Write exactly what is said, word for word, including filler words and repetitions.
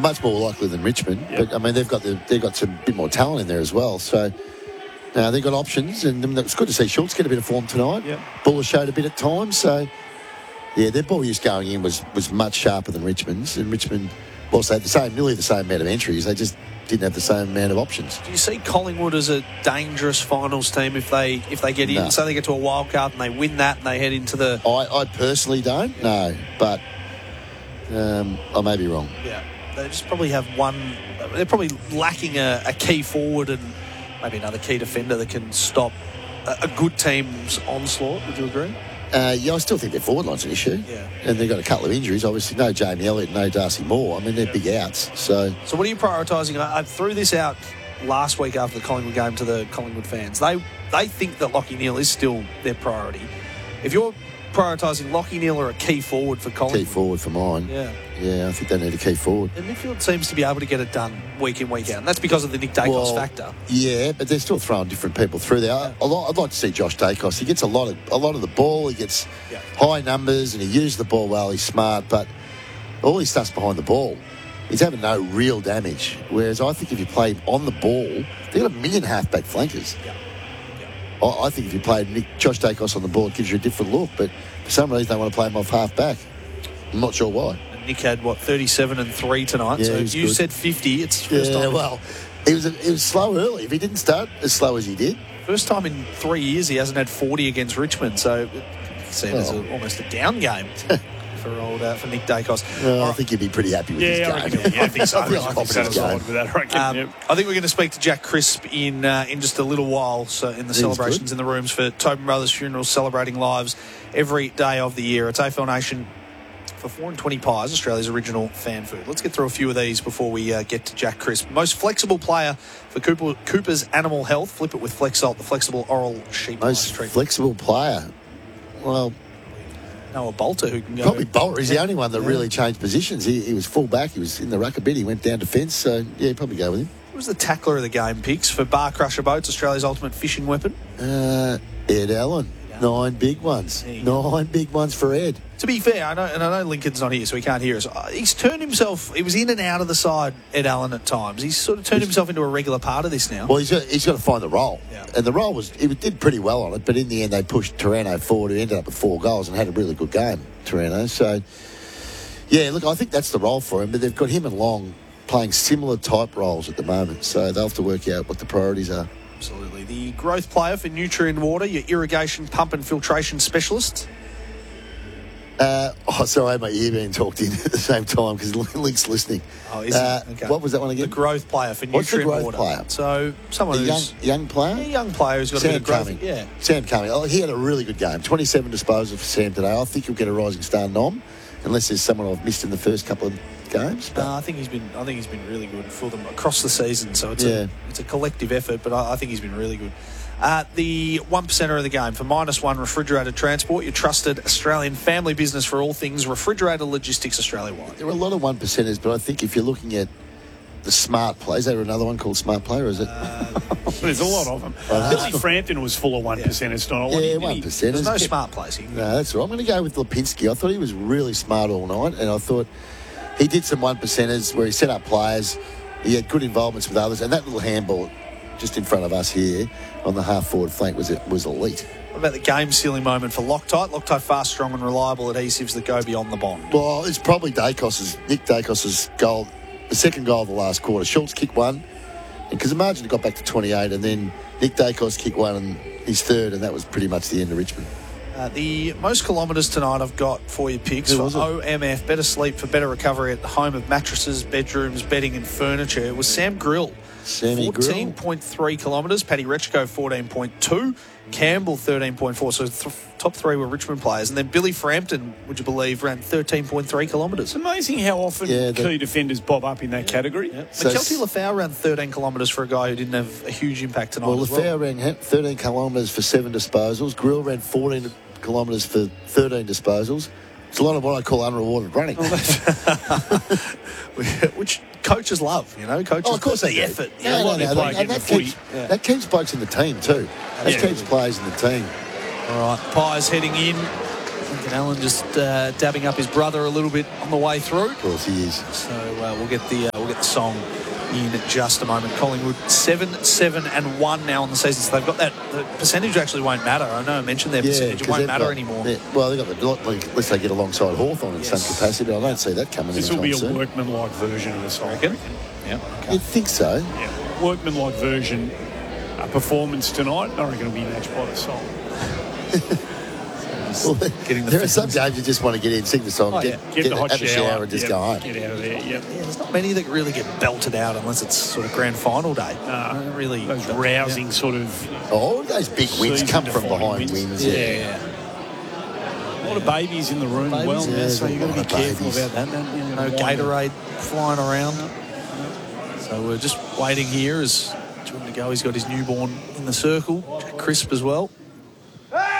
much more likely than Richmond. Yep. But, I mean, they've got the, they've got some bit more talent in there as well. So, uh, they've got options. And um, it's good to see Schultz get a bit of form tonight. Yep. Buller showed a bit at times. So, yeah, their ball use going in was, was much sharper than Richmond's. And Richmond also had the same, nearly the same amount of entries. They just didn't have the same amount of options. Do you see Collingwood as a dangerous finals team if they if they get in? No. So they get to a wild card and they win that and they head into the... I, I personally don't, no. But um, I may be wrong. Yeah, they just probably have one... They're probably lacking a, a key forward and maybe another key defender that can stop a, a good team's onslaught. Would you agree? Uh, yeah, I still think their forward line's an issue. Yeah. And they've got a couple of injuries. Obviously, no Jamie Elliott, no Darcy Moore. I mean, they're big outs. So, So what are you prioritising? I, I threw this out last week after the Collingwood game to the Collingwood fans. They they think that Lachie Neale is still their priority. If you're prioritising Lachie Neale or a key forward for key Collingwood... forward for mine. Yeah. Yeah, I think they need a key forward. The midfield seems to be able to get it done week in, week out. And that's because of the Nick Dacos Well, factor. Yeah, but they're still throwing different people through there. I, I'd like to see Josh Dacos. He gets a lot of a lot of the ball. He gets Yeah. high numbers and he uses the ball well. He's smart, but all his stuff's behind the ball. He's having no real damage. Whereas I think if you play him on the ball, they've got a million halfback flankers. Yeah. I, I think if you played Nick, Josh Dacos on the ball, it gives you a different look. But for some reason, they want to play him off half-back. I'm not sure why. And Nick had, what, thirty-seven and three tonight? Yeah, so he was you good. said fifty. It's first Yeah, time. well, he was, a, he was slow early. If he didn't start as slow as he did, First time in three years he hasn't had forty against Richmond. So it's seen as Oh. a, almost a down game for old uh, for Nick Dacos. well, All I right. think he'd be pretty happy with his Yeah, I game. reckon. Yeah, I think so. I feel I'm confident in his game. satisfied with that, I reckon. Um, Yep. I think we're going to speak to Jack Crisp in uh, in just a little while. So in the He's celebrations good. in the rooms for Tobin Brothers Funerals, celebrating lives every day of the year. It's A F L Nation for four and twenty pies, Australia's original fan food. Let's get through a few of these before we uh, get to Jack Crisp. Most flexible player for Cooper, Cooper's Animal Health. Flip it with Flexalt, the flexible oral sheep Most ice treatment. flexible player. Well, Noah Bolter, who can go... probably Bolter. He's the Yeah. only one that Yeah. really changed positions. He, he was full back. He was in the ruck a bit. He went down defence. So, yeah, probably go with him. Who was the tackler of the game picks for Bar Crusher Boats, Australia's ultimate fishing weapon? Uh, Ed Allen. Nine big ones. There you go. Nine big ones for Ed. To be fair, I know, and I know Lincoln's not here, so he can't hear us. Uh, He's turned himself. He was in and out of the side, Ed Allen, at times. He's sort of turned himself into a regular part of this now. Well, he's got, he's got to find the role. Yeah. And the role was, he did pretty well on it, but in the end they pushed Taranto forward, who ended up with four goals and had a really good game, Taranto. So, yeah, look, I think that's the role for him, but they've got him and Long playing similar type roles at the moment, so they'll have to work out what the priorities are. Absolutely. The growth player for Nutrient Water, your irrigation pump and filtration specialist. Uh, oh, sorry, I had my ear being talked in at the same time because Link's listening. Oh, is uh, he? Okay. What was that one The again? growth player for What's the Nutrient growth Water. player? So someone The young, who's young player? a young player who's got a Sam bit of growth. Cumming. Yeah. Sam Cumming. Oh, he had a really good game. twenty-seven disposals for Sam today. I think he'll get a rising star nom, unless there's someone I've missed in the first couple of games. But No, I think he's been. I think he's been really good for them across the season. So it's Yeah. a it's a collective effort, but I, I think he's been really good. Uh, the one percenter of the game for minus one refrigerated transport, your trusted Australian family business for all things refrigerated logistics Australia wide. there are a lot of one percenters, but I think if you're looking at the smart play, is there another one called Smart Player, or is it? There's a lot of them. Uh, Billy Frampton was full of one percenters tonight. yeah, Didn't one he? percenters. There's no smart place. You can No, that's right. I'm going to go with Lipinski. I thought he was really smart all night, and I thought he did some one percenters where he set up players. He had good involvements with others, and that little handball just in front of us here on the half forward flank was was elite. What about the game sealing moment for Loctite? Loctite, fast, strong, and reliable adhesives that go beyond the bond. Well, it's probably Dacos's, Nick Dacos's goal, the second goal of the last quarter. Schultz kicked one, because the margin got back to twenty-eight, and then Nick Dacos kicked one, and his third, and that was pretty much the end of Richmond. Uh, the most kilometres tonight I've got for your picks Who for was it? O M F, Better Sleep for Better Recovery at the home of mattresses, bedrooms, bedding and furniture. It was Sam Grill. Sammy fourteen point three kilometres. Paddy Rechko, fourteen point two. Campbell, thirteen point four. So th- top three were Richmond players. And then Billy Frampton, would you believe, ran thirteen point three kilometres. It's amazing how often Yeah, the- key defenders bob up in that category. So McKelty s- Lafau ran thirteen kilometres for a guy who didn't have a huge impact tonight Well, as well. Lafau ran ha- thirteen kilometres for seven disposals. Grill ran fourteen kilometres for thirteen disposals. It's a lot of what I call unrewarded running. Which coaches love, you know. Coaches Oh, of course the they do. effort. No, Yeah, no, like no, they play that, again and that, the footy. keeps, Yeah. that keeps blokes in the team too. That Yeah. keeps players in the team. All right, Pies heading in Lincoln Allen just uh, dabbing up his brother a little bit on the way through. Of course he is. So uh, we'll get the uh, we'll get the song in just a moment. Collingwood seven, seven, and one now on the season. So they've got that. The percentage actually won't matter. I know I mentioned their percentage. It 'cause won't they've matter got- anymore. they- Well, they've got the like, unless they get alongside Hawthorn in Yes. some capacity. But I don't see that coming. This will anytime be a soon. workman-like version of the song. Reckon? Yeah. Okay. You'd think so. Yeah, workman-like version. A performance tonight, I reckon it'll be matched by the song. Well, Getting the there are some fitness. games you just want to get in, sing the song, Oh, get, yeah. Get, the hot have a shower, shower, and just yep, go home. Get out of there. Yep. Yeah, there's not many that really get belted out unless it's sort of grand final day. Uh, Don't really those belt- rousing sort of. Oh, those big wins Season come from defining behind wins. wins. Yeah, Yeah. yeah. A lot of babies in the room. Babies, well, yeah, yeah, so there's a you've got to lot be of careful babies. about that. that you know, No wine- Gatorade flying around. So we're just waiting here as Jordan De Goey's got his newborn in the circle. Jack Crisp as well.